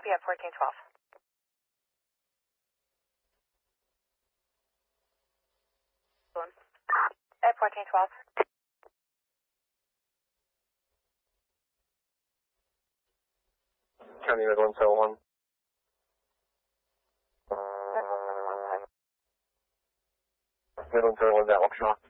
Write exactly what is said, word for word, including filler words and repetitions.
copy at fourteen twelve. At fourteen twelve. County Med one seven one. Mid one seven one, that Waukesha.